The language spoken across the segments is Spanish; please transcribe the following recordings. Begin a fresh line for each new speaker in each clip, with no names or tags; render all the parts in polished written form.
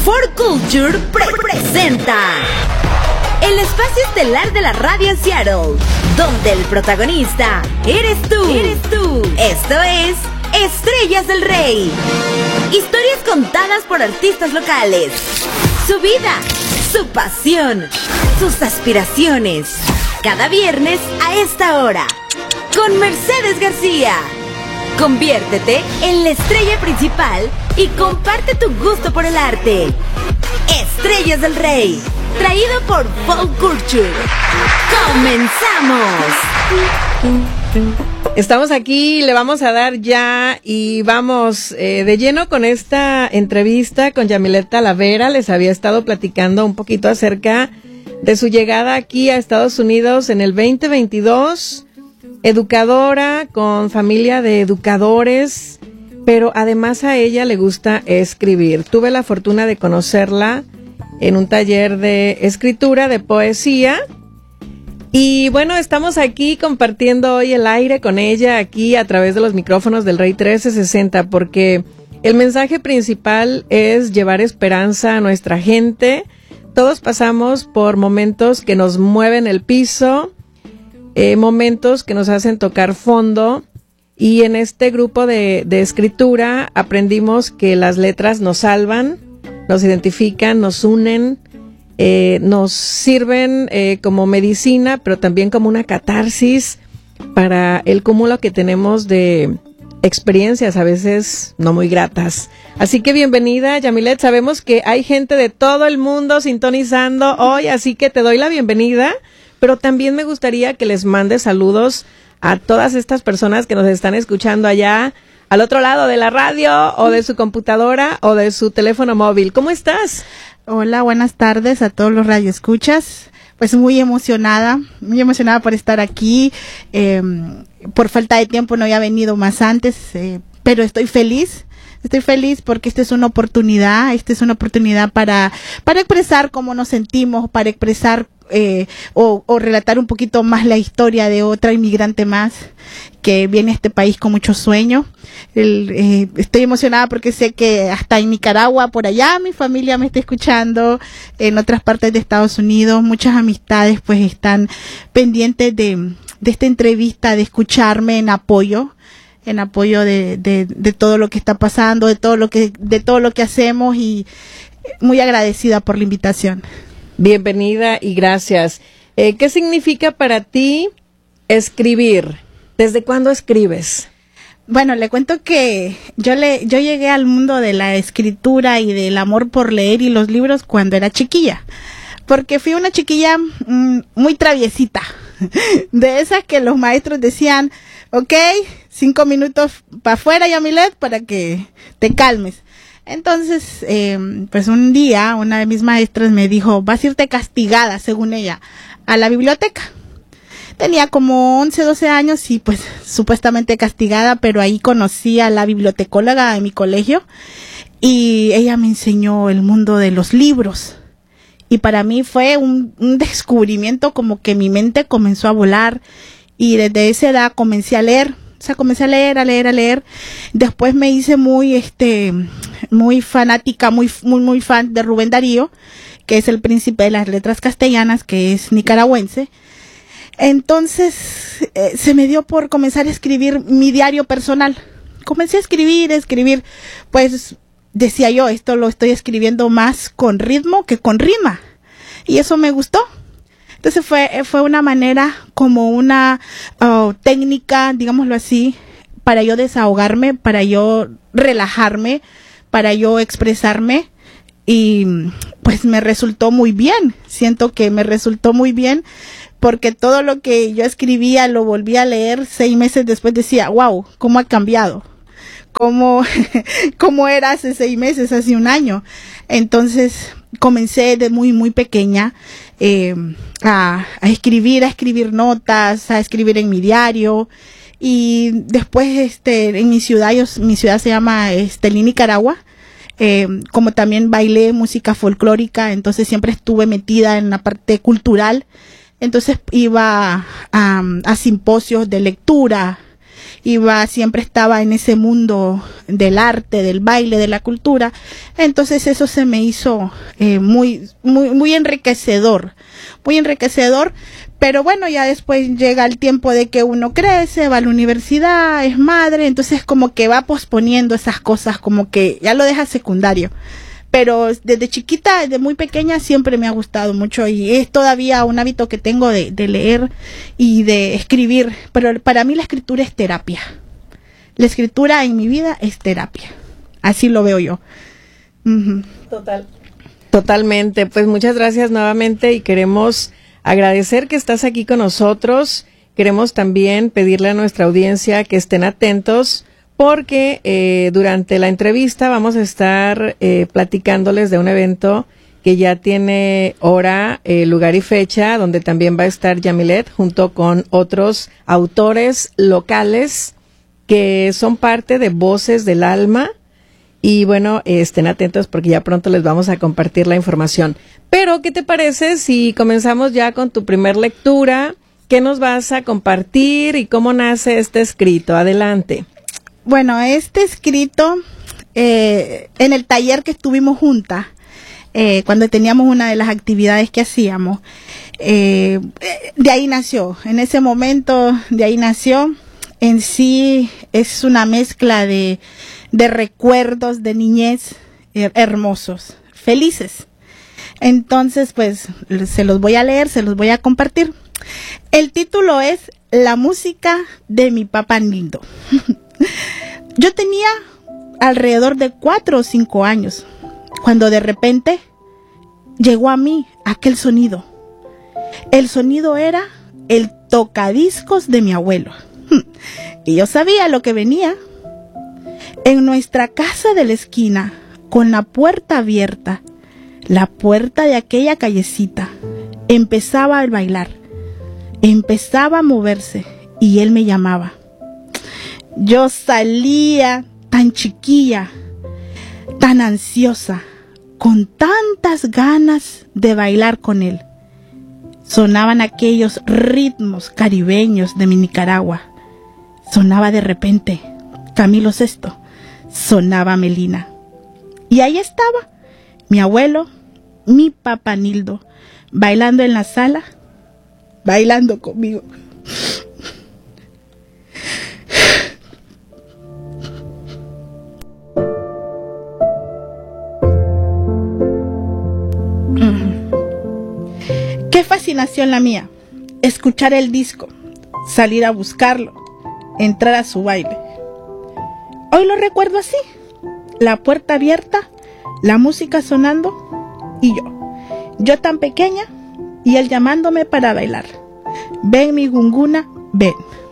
For Culture presenta el espacio estelar de la radio Seattle, donde el protagonista eres tú. Esto es Estrellas del Rey. Historias contadas por artistas locales. Su vida, su pasión, sus aspiraciones. Cada viernes a esta hora, con Mercedes García. Conviértete en la estrella principal y comparte tu gusto por el arte. Estrellas del Rey, traído por Folk Culture. ¡Comenzamos!
Estamos aquí, le vamos a dar ya y vamos de lleno con esta entrevista con Yamilet Talavera. Les había estado platicando un poquito acerca de su llegada aquí a Estados Unidos en el 2022. Educadora, con familia de educadores, pero además a ella le gusta escribir. Tuve la fortuna de conocerla en un taller de escritura, de poesía. Y bueno, estamos aquí compartiendo hoy el aire con ella aquí a través de los micrófonos del Rey 1360, porque el mensaje principal es llevar esperanza a nuestra gente. Todos pasamos por momentos que nos mueven el piso, momentos que nos hacen tocar fondo, y en este grupo de escritura aprendimos que las letras nos salvan, nos identifican, nos unen, nos sirven como medicina, pero también como una catarsis para el cúmulo que tenemos de experiencias a veces no muy gratas. Así que bienvenida, Yamilet. Sabemos que hay gente de todo el mundo sintonizando hoy, así que te doy la bienvenida. Pero también me gustaría que les mande saludos a todas estas personas que nos están escuchando allá al otro lado de la radio o de su computadora o de su teléfono móvil. ¿Cómo estás?
Hola, buenas tardes a todos los radioescuchas. Pues muy emocionada por estar aquí. Por falta de tiempo no había venido más antes, pero estoy feliz. Estoy feliz porque esta es una oportunidad para expresar cómo nos sentimos, para expresar o relatar un poquito más la historia de otra inmigrante más que viene a este país con mucho sueño. Estoy emocionada porque sé que hasta en Nicaragua, por allá, mi familia me está escuchando, en otras partes de Estados Unidos, muchas amistades pues están pendientes de esta entrevista, de escucharme en apoyo de todo lo que está pasando, de todo lo que hacemos, y muy agradecida por la invitación.
Bienvenida y gracias. ¿Qué significa para ti escribir? ¿Desde cuándo escribes?
Bueno, le cuento que yo llegué al mundo de la escritura y del amor por leer y los libros cuando era chiquilla, porque fui una chiquilla muy traviesita, de esas que los maestros decían, ok, 5 minutos para afuera, Yamilet, para que te calmes. Entonces, pues un día una de mis maestras me dijo, vas a irte castigada, según ella, a la biblioteca. Tenía como 11, 12 años y pues supuestamente castigada, pero ahí conocí a la bibliotecóloga de mi colegio y ella me enseñó el mundo de los libros. Y para mí fue un descubrimiento, como que mi mente comenzó a volar, y desde esa edad comencé a leer. O sea, comencé a leer. Después me hice muy fanática, muy fan de Rubén Darío, que es el príncipe de las letras castellanas, que es nicaragüense. Entonces, se me dio por comenzar a escribir mi diario personal. Comencé a escribir, pues decía yo, esto lo estoy escribiendo más con ritmo que con rima. Y eso me gustó. Entonces fue una manera, como una técnica, digámoslo así, para yo desahogarme, para yo relajarme, para yo expresarme, y pues me resultó muy bien. Siento que me resultó muy bien porque todo lo que yo escribía lo volví a leer 6 meses después, decía, wow, cómo ha cambiado, cómo era hace 6 meses, hace un año. Entonces comencé de muy pequeña a escribir notas, a escribir en mi diario, y después en mi ciudad se llama Estelí, Nicaragua. Como también bailé música folclórica, entonces siempre estuve metida en la parte cultural. Entonces iba a simposios de lectura, siempre estaba en ese mundo del arte, del baile, de la cultura. Entonces eso se me hizo muy enriquecedor, pero bueno, ya después llega el tiempo de que uno crece, va a la universidad, es madre, entonces como que va posponiendo esas cosas, como que ya lo deja secundario. Pero desde chiquita, desde muy pequeña, siempre me ha gustado mucho y es todavía un hábito que tengo de leer y de escribir. Pero para mí la escritura es terapia. La escritura en mi vida es terapia. Así lo veo yo. Uh-huh.
Totalmente. Pues muchas gracias nuevamente y queremos agradecer que estás aquí con nosotros. Queremos también pedirle a nuestra audiencia que estén atentos, porque durante la entrevista vamos a estar platicándoles de un evento que ya tiene hora, lugar y fecha, donde también va a estar Yamilet junto con otros autores locales que son parte de Voces del Alma. Y bueno, estén atentos porque ya pronto les vamos a compartir la información. Pero, ¿qué te parece si comenzamos ya con tu primer lectura? ¿Qué nos vas a compartir y cómo nace este escrito? Adelante.
Bueno, este escrito, en el taller que estuvimos juntas, cuando teníamos una de las actividades que hacíamos, de ahí nació, en ese momento de ahí nació. En sí es una mezcla de recuerdos de niñez hermosos, felices. Entonces, pues, se los voy a leer, se los voy a compartir. El título es La música de mi papá Nildo. Yo tenía alrededor de 4 o 5 años, cuando de repente llegó a mí aquel sonido. El sonido era el tocadiscos de mi abuelo. Y yo sabía lo que venía. En nuestra casa de la esquina, con la puerta abierta, la puerta de aquella callecita, empezaba a bailar, empezaba a moverse y él me llamaba. Yo salía tan chiquilla, tan ansiosa, con tantas ganas de bailar con él. Sonaban aquellos ritmos caribeños de mi Nicaragua. Sonaba de repente Camilo VI, sonaba Melina. Y ahí estaba mi abuelo, mi papá Nildo, bailando en la sala, bailando conmigo. Qué fascinación la mía, escuchar el disco, salir a buscarlo, entrar a su baile. Hoy lo recuerdo así, la puerta abierta, la música sonando y yo tan pequeña y él llamándome para bailar. Ven mi gunguna, ven.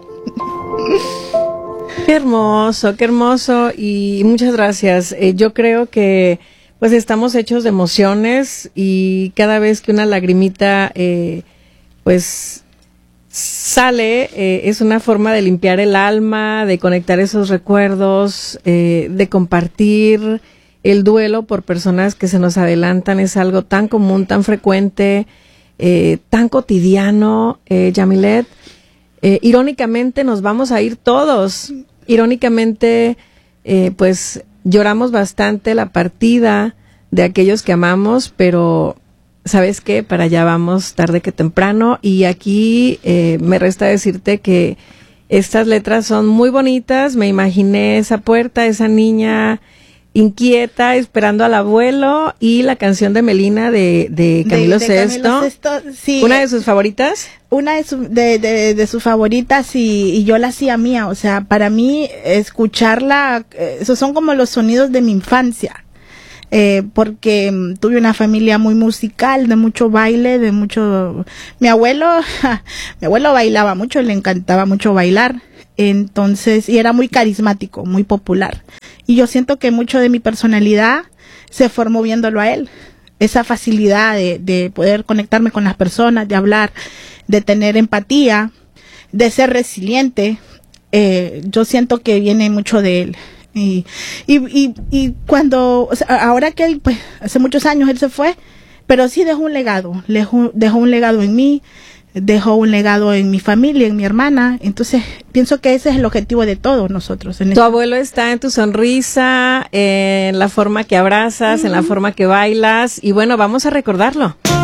Qué hermoso y muchas gracias. Yo creo que pues estamos hechos de emociones y cada vez que una lagrimita pues sale, es una forma de limpiar el alma, de conectar esos recuerdos, de compartir el duelo por personas que se nos adelantan. Es algo tan común, tan frecuente, tan cotidiano, Yamilet. Irónicamente nos vamos a ir todos. Irónicamente, pues lloramos bastante la partida de aquellos que amamos, pero ¿sabes qué? Para allá vamos tarde que temprano. Y aquí me resta decirte que estas letras son muy bonitas. Me imaginé esa puerta, esa niña inquieta esperando al abuelo, y la canción de Melina de Camilo VI.
Sí,
¿una de sus favoritas?
Una de sus favoritas, y yo la hacía mía. O sea, para mí escucharla, esos son como los sonidos de mi infancia. Porque tuve una familia muy musical, de mucho baile, de mucho... Mi abuelo bailaba mucho, le encantaba mucho bailar. Entonces, y era muy carismático, muy popular. Y yo siento que mucho de mi personalidad se formó viéndolo a él. Esa facilidad de poder conectarme con las personas, de hablar, de tener empatía, de ser resiliente. Yo siento que viene mucho de él. Y cuando, o sea, ahora que él, pues, hace muchos años él se fue, pero sí dejó un legado, dejó un legado en mí, dejó un legado en mi familia, en mi hermana. Entonces pienso que ese es el objetivo de todos nosotros.
Tu abuelo está en tu sonrisa, en la forma que abrazas, en la forma que bailas, y bueno, vamos a recordarlo.